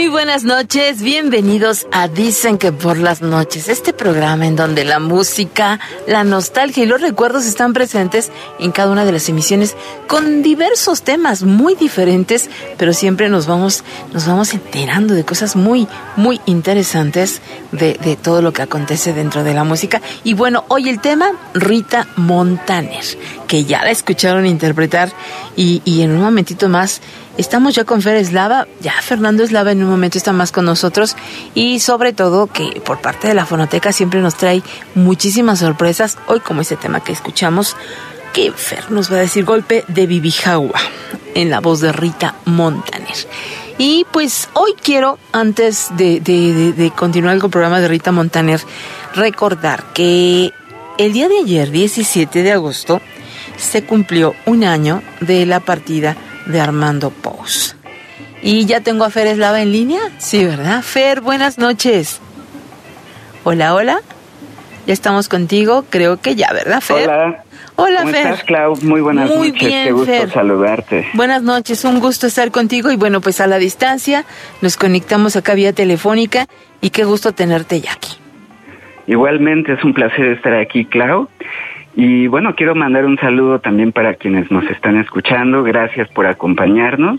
Muy buenas noches, bienvenidos a Dicen que por las noches, este programa en donde la música, la nostalgia y los recuerdos están presentes en cada una de las emisiones con diversos temas muy diferentes, pero siempre nos vamos enterando de cosas muy interesantes de todo lo que acontece dentro de la música. Y bueno, hoy el tema, Rita Montaner, que ya la escucharon interpretar y en un momentito más estamos ya con Fer Eslava. Ya Fernando Eslava en un momento está más con nosotros, y sobre todo que por parte de la Fonoteca siempre nos trae muchísimas sorpresas. Hoy, como ese tema que escuchamos, que Fer nos va a decir, Golpe de Bibijagua, en la voz de Rita Montaner. Y pues hoy quiero, antes de continuar con el programa de Rita Montaner, recordar que el día de ayer, 17 de agosto, se cumplió un año de la partida de Armando Pous. Y ya tengo a Fer Eslava en línea. Sí, ¿verdad? Fer, buenas noches. Hola. Ya estamos contigo, creo que ya, ¿verdad, Fer? Hola, ¿Cómo Fer. estás, Clau? Muy buenas noches. Bien, qué gusto Fer. saludarte. Buenas noches, un gusto estar contigo. Y bueno, pues a la distancia nos conectamos acá vía telefónica, y qué gusto tenerte ya aquí. Igualmente, es un placer estar aquí, Clau. Y bueno, quiero mandar un saludo también para quienes nos están escuchando. Gracias por acompañarnos.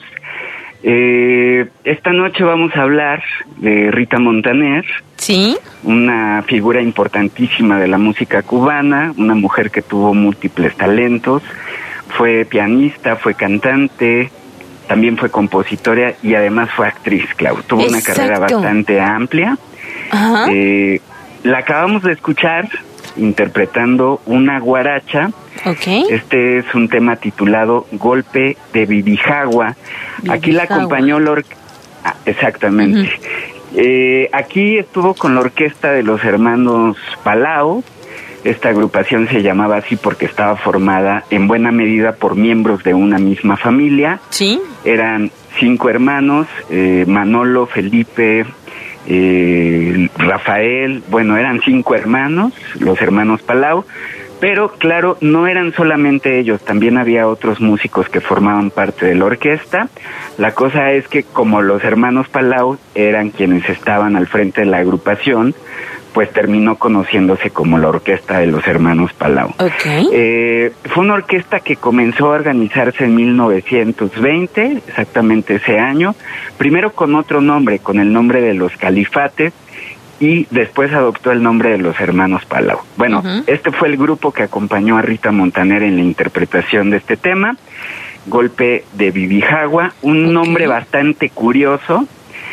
Esta noche vamos a hablar de Rita Montaner. ¿Sí? Una figura importantísima de la música cubana, una mujer que tuvo múltiples talentos. Fue pianista, fue cantante, también fue compositora y además fue actriz, Clau. Tuvo una carrera bastante amplia. Ajá. La acabamos de escuchar interpretando una guaracha. Okay. Este es un tema titulado Golpe de Bibijagua. Aquí la acompañó exactamente. Uh-huh. Aquí estuvo con la orquesta de los hermanos Palau. Esta agrupación se llamaba así porque estaba formada en buena medida por miembros de una misma familia. Sí. Eran 5 hermanos, Manolo, Felipe, Rafael. Bueno, eran 5 hermanos, los hermanos Palau, pero claro, no eran solamente ellos, también había otros músicos que formaban parte de la orquesta. La cosa es que como los hermanos Palau eran quienes estaban al frente de la agrupación, pues terminó conociéndose como la Orquesta de los Hermanos Palau. Okay. Fue una orquesta que comenzó a organizarse en 1920, exactamente ese año, primero con otro nombre, con el nombre de los Califates, y después adoptó el nombre de los Hermanos Palau. Bueno, uh-huh. Este fue el grupo que acompañó a Rita Montaner en la interpretación de este tema, Golpe de Bibijagua, un nombre bastante curioso.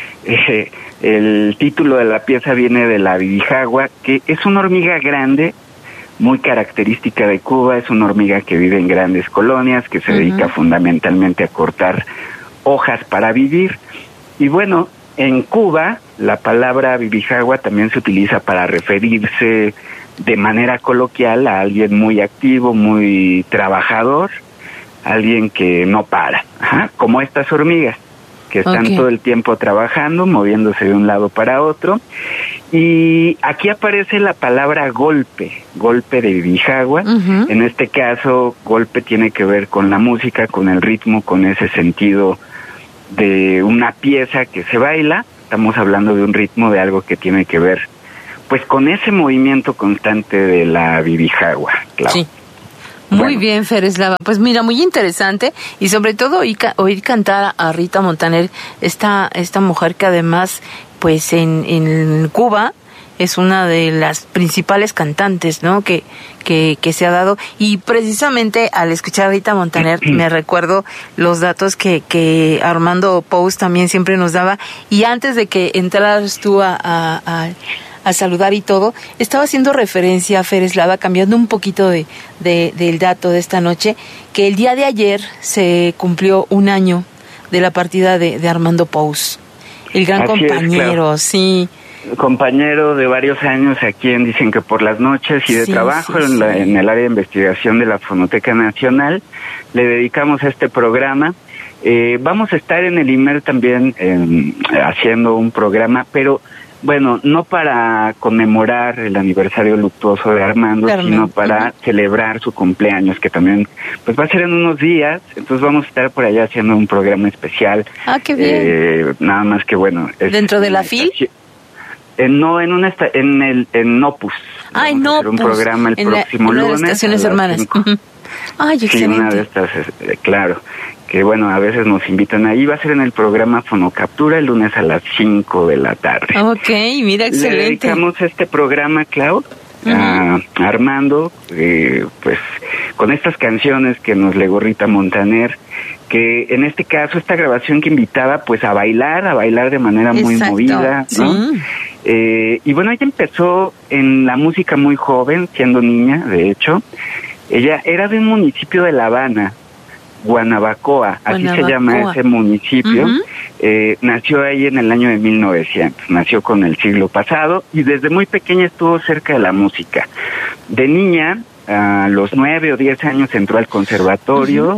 El título de la pieza viene de la bibijagua, que es una hormiga grande, muy característica de Cuba. Es una hormiga que vive en grandes colonias, que se dedica fundamentalmente a cortar hojas para vivir. Y bueno, en Cuba la palabra bibijagua también se utiliza para referirse de manera coloquial a alguien muy activo, muy trabajador, alguien que no para, como estas hormigas, que están todo el tiempo trabajando, moviéndose de un lado para otro. Y aquí aparece la palabra golpe de bibijagua. Uh-huh. En este caso, golpe tiene que ver con la música, con el ritmo, con ese sentido de una pieza que se baila. Estamos hablando de un ritmo, de algo que tiene que ver pues con ese movimiento constante de la bibijagua, claro. Sí. Muy bien, Fer Eslava. Pues mira, muy interesante, y sobre todo oír cantar a Rita Montaner, esta mujer que además, pues en Cuba es una de las principales cantantes, ¿no? Que se ha dado. Y precisamente al escuchar a Rita Montaner me recuerdo los datos que Armando Pous también siempre nos daba. Y antes de que entraras tú a saludar y todo, estaba haciendo referencia a Fer Eslava, cambiando un poquito del dato de esta noche, que el día de ayer se cumplió un año de la partida de Armando Pous, el gran compañero, claro. Sí. Compañero de varios años aquí en Dicen que por las noches y de trabajo en el área de investigación de la Fonoteca Nacional. Le dedicamos a este programa. Vamos a estar en el IMER también haciendo un programa, pero Bueno, no para conmemorar el aniversario luctuoso de Armando, sino para celebrar su cumpleaños, que también pues va a ser en unos días. Entonces vamos a estar por allá haciendo un programa especial. Ah, qué bien. Nada más que bueno. ¿Dentro de la FIL? No, en Opus. En Opus. Un programa el próximo lunes. En las estaciones hermanas. Ay, excelente. Sí, una de estas, claro. Que bueno, a veces nos invitan ahí. Va a ser en el programa Fonocaptura el lunes a las 5 de la tarde. Ok, mira, excelente. Le dedicamos este programa, Clau, a Armando, pues con estas canciones que nos legó Rita Montaner, que en este caso esta grabación que invitaba pues a bailar de manera muy movida, ¿no? Sí. Y bueno, ella empezó en la música muy joven, siendo niña, de hecho. Ella era de un municipio de La Habana, Guanabacoa, así se llama ese municipio. Nació ahí en el año de 1900, nació con el siglo pasado y desde muy pequeña estuvo cerca de la música. De niña, a los 9 o 10 años entró al conservatorio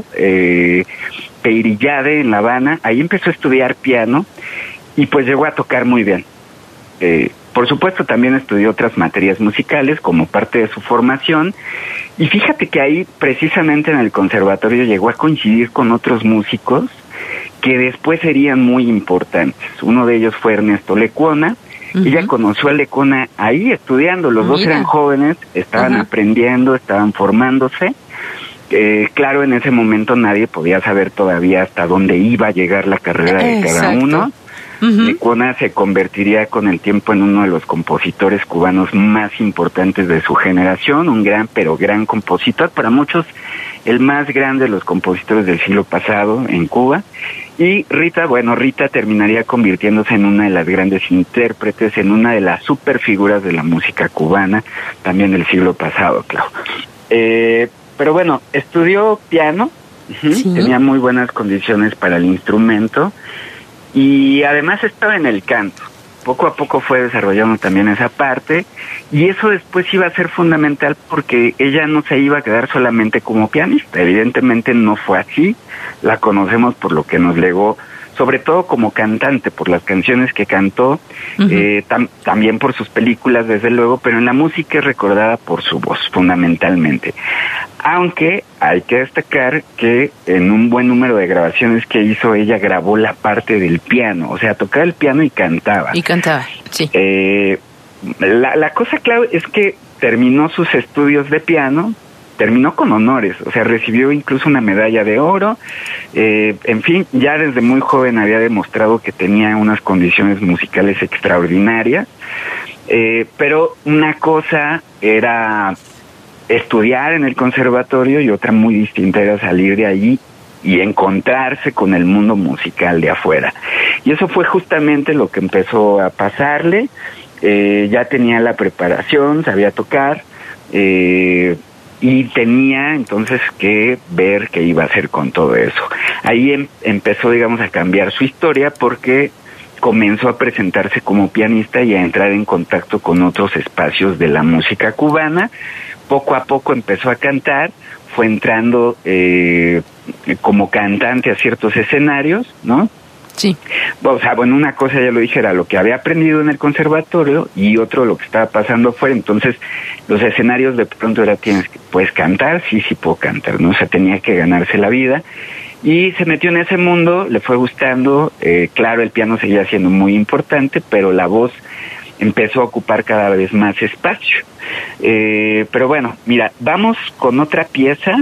Peirillade en La Habana, ahí empezó a estudiar piano y pues llegó a tocar muy bien. Por supuesto también estudió otras materias musicales como parte de su formación y fíjate que ahí precisamente en el conservatorio llegó a coincidir con otros músicos que después serían muy importantes. Uno de ellos fue Ernesto Lecuona. Ella conoció a Lecuona ahí estudiando, los dos eran jóvenes, estaban aprendiendo, estaban formándose. Claro, en ese momento nadie podía saber todavía hasta dónde iba a llegar la carrera de cada uno. Lecuona se convertiría con el tiempo en uno de los compositores cubanos más importantes de su generación, un gran compositor, para muchos el más grande de los compositores del siglo pasado en Cuba. Y Rita terminaría convirtiéndose en una de las grandes intérpretes, en una de las superfiguras de la música cubana, también del siglo pasado, claro. Pero bueno, estudió piano, tenía muy buenas condiciones para el instrumento, y además estaba en el canto. Poco a poco fue desarrollando también esa parte y eso después iba a ser fundamental porque ella no se iba a quedar solamente como pianista. Evidentemente no fue así, la conocemos por lo que nos legó, sobre todo como cantante, por las canciones que cantó, también por sus películas desde luego, pero en la música es recordada por su voz fundamentalmente. Aunque hay que destacar que en un buen número de grabaciones que hizo, ella grabó la parte del piano, o sea, tocaba el piano y cantaba. Sí. La cosa clave es que terminó sus estudios de piano, terminó con honores, o sea, recibió incluso una medalla de oro, en fin, ya desde muy joven había demostrado que tenía unas condiciones musicales extraordinarias, pero una cosa era estudiar en el conservatorio y otra muy distinta era salir de allí y encontrarse con el mundo musical de afuera. Y eso fue justamente lo que empezó a pasarle. Ya tenía la preparación, sabía tocar, y tenía entonces que ver qué iba a hacer con todo eso. Ahí empezó, digamos, a cambiar su historia porque comenzó a presentarse como pianista y a entrar en contacto con otros espacios de la música cubana. Poco a poco empezó a cantar, fue entrando como cantante a ciertos escenarios, ¿no? Sí. O sea, bueno, una cosa ya lo dije, era lo que había aprendido en el conservatorio y otro lo que estaba pasando afuera. Entonces, los escenarios de pronto era, ¿puedes cantar? Sí puedo cantar, ¿no? O sea, tenía que ganarse la vida. Y se metió en ese mundo, le fue gustando. Claro, el piano seguía siendo muy importante, pero la voz empezó a ocupar cada vez más espacio. Pero bueno, mira, vamos con otra pieza.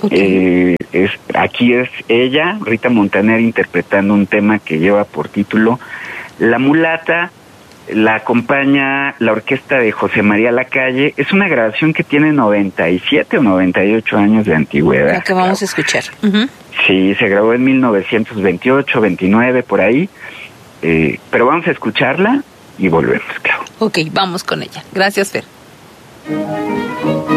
Aquí es ella, Rita Montaner, interpretando un tema que lleva por título La Mulata. La acompaña la orquesta de José María Lacalle. Es una grabación que tiene 97 o 98 años de antigüedad. La que vamos a escuchar. Sí, se grabó en 1928, 29, por ahí. Pero vamos a escucharla y volvemos, claro. Ok, vamos con ella. Gracias, Fer.